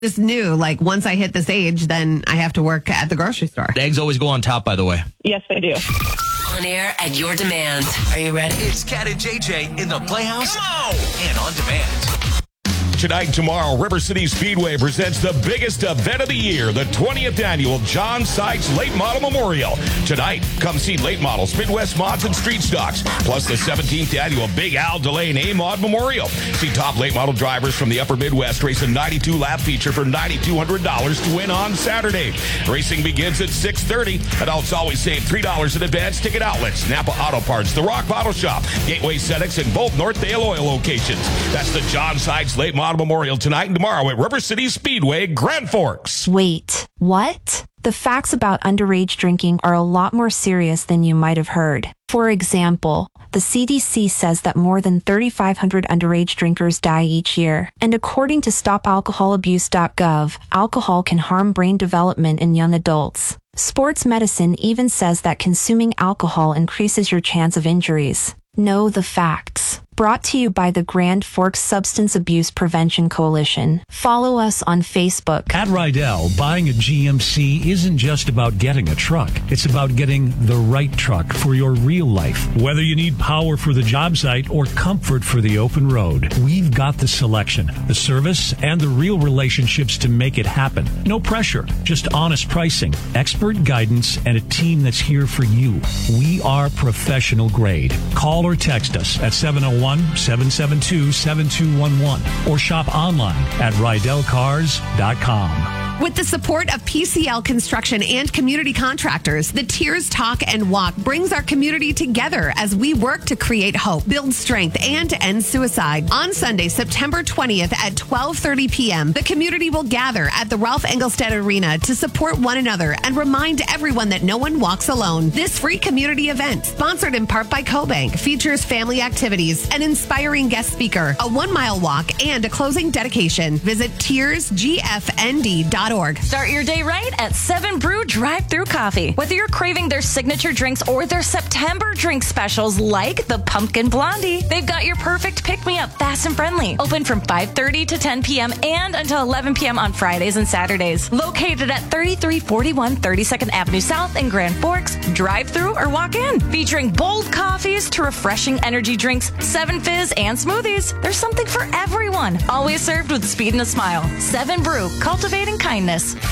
Just knew, like, once I hit this age, then I have to work at the grocery store. The eggs always go on top, by the way. Yes, they do. On air at your demand. Are you ready? It's Cat and JJ in the Playhouse and on demand. Tonight and tomorrow, River City Speedway presents the biggest event of the year, the 20th annual John Sykes Late Model Memorial. Tonight, come see late models, Midwest mods, and street stocks, plus the 17th annual Big Al Delane A-Mod Memorial. See top late model drivers from the upper Midwest race a 92-lap feature for $9,200 to win on Saturday. Racing begins at 6:30. Adults always save $3 in advance ticket outlets, Napa Auto Parts, The Rock Bottle Shop, Gateway Cenex, and both Northdale Oil locations. That's the John Sykes Late Model Memorial tonight and tomorrow at River City Speedway, Grand Forks. Wait, what? The facts about underage drinking are a lot more serious than you might have heard. For example, the CDC says that more than 3,500 underage drinkers die each year. And according to StopAlcoholAbuse.gov, alcohol can harm brain development in young adults. Sports medicine even says that consuming alcohol increases your chance of injuries. Know the facts. Brought to you by the Grand Forks Substance Abuse Prevention Coalition. Follow us on Facebook. At Rydell, buying a GMC isn't just about getting a truck. It's about getting the right truck for your real life. Whether you need power for the job site or comfort for the open road, we've got the selection, the service, and the real relationships to make it happen. No pressure, just honest pricing, expert guidance, and a team that's here for you. We are professional grade. Call or text us at 701-772-7211 or shop online at RydellCars.com. With the support of PCL Construction and community contractors, the Tears Talk and Walk brings our community together as we work to create hope, build strength, and end suicide. On Sunday, September 20th at 12:30 p.m., the community will gather at the Ralph Engelstad Arena to support one another and remind everyone that no one walks alone. This free community event, sponsored in part by CoBank, features family activities, an inspiring guest speaker, a 1-mile walk, and a closing dedication. Visit tearsgfnd.org. Start your day right at 7 Brew Drive-Thru Coffee. Whether you're craving their signature drinks or their September drink specials like the Pumpkin Blondie, they've got your perfect pick-me-up, fast and friendly. Open from 5:30 to 10 p.m. and until 11 p.m. on Fridays and Saturdays. Located at 3341 32nd Avenue South in Grand Forks, drive-thru or walk in. Featuring bold coffees to refreshing energy drinks, 7 Fizz, and smoothies. There's something for everyone. Always served with speed and a smile. 7 Brew, cultivating kindness.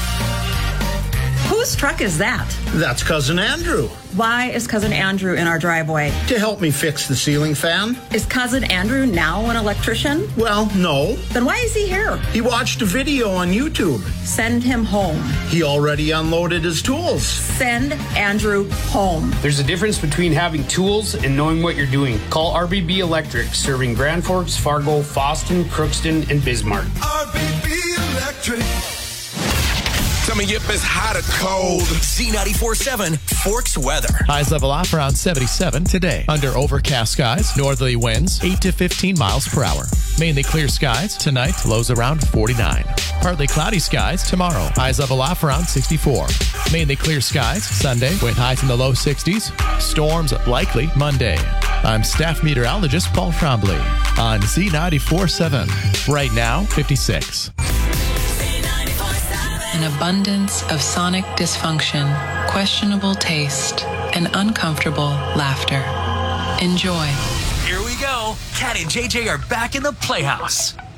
Whose truck is that? That's Cousin Andrew. Why is Cousin Andrew in our driveway? To help me fix the ceiling fan. Is Cousin Andrew now an electrician? Well, no. Then why is he here? He watched a video on YouTube. Send him home. He already unloaded his tools. Send Andrew home. There's a difference between having tools and knowing what you're doing. Call RBB Electric, serving Grand Forks, Fargo, Fosston, Crookston, and Bismarck. RBB Electric. Coming up is hot or cold. Z94.7 Forks weather. Highs level off around 77 today. Under overcast skies, northerly winds 8 to 15 miles per hour. Mainly clear skies tonight, lows around 49. Partly cloudy skies tomorrow. Highs level off around 64. Mainly clear skies Sunday with highs in the low 60s. Storms likely Monday. I'm staff meteorologist Paul Trombley on Z94.7. Right now, 56. An abundance of sonic dysfunction, questionable taste, and uncomfortable laughter. Enjoy. Here we go. Cat and JJ are back in the Playhouse.